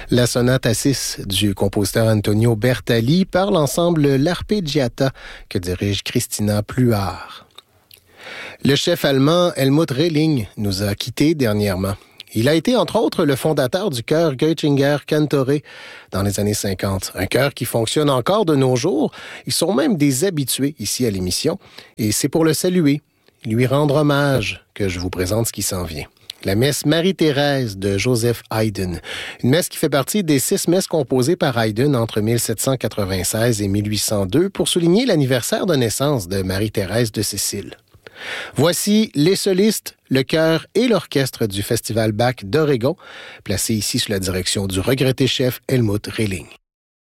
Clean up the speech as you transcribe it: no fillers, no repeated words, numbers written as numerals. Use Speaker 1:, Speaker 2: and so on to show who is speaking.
Speaker 1: La sonate à 6 du compositeur Antonio Bertali par l'ensemble L'Arpeggiata que dirige Christina Pluhar. Le chef allemand Helmut Relling nous a quittés dernièrement. Il a été, entre autres, le fondateur du chœur Göttinger Cantore dans les années 50. Un chœur qui fonctionne encore de nos jours. Ils sont même des habitués ici à l'émission. Et c'est pour le saluer, lui rendre hommage, que je vous présente ce qui s'en vient. La messe Marie-Thérèse de Joseph Haydn. Une messe qui fait partie des 6 messes composées par Haydn entre 1796 et 1802 pour souligner l'anniversaire de naissance de Marie-Thérèse de Sicile. Voici les solistes, le chœur et l'orchestre du Festival Bach d'Oregon, placés ici sous la direction du regretté chef Helmut Relling.